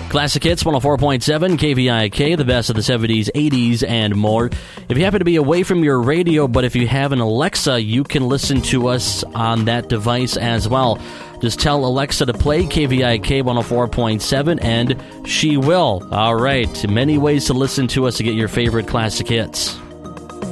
Classic Hits 104.7 KVIK, the best of the 70s, 80s, and more. If you happen to be away from your radio, but if you have an Alexa, you can listen to us on that device as well. Just tell Alexa to play KVIK 104.7, and she will. All right, many ways to listen to us to get your favorite classic hits.